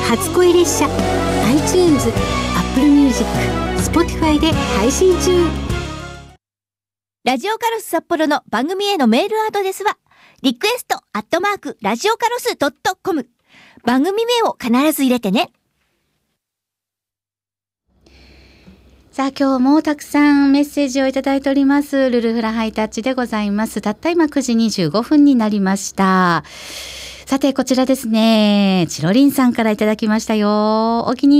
初恋列車 iTunes、Apple Music、Spotify で配信中。 ラジオカロス札幌の番組へのメールアドレスはリクエストラジオカロス .com。 番組名を必ず入れてね。 さあ今日もたくさんメッセージをいただいております。ルルフラハイタッチでございます。たった今9時25分になりました。さてこちらですね、チロリンさんからいただきましたよ。お気に入り